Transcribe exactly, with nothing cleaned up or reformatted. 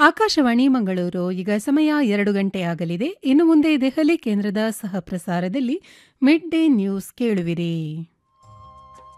ಆಕಾಶವಾಣಿ ಮಂಗಳೂರು. ಈಗ ಸಮಯ ಎರಡು ಗಂಟೆ ಆಗಲಿದೆ. ಇನ್ನು ಮುಂದೆ ದೆಹಲಿ ಕೇಂದ್ರದ ಸಹ ಪ್ರಸಾರದಲ್ಲಿ ಮಿಡ್ ಡೇ ನ್ಯೂಸ್ ಕೇಳುವಿರಿ.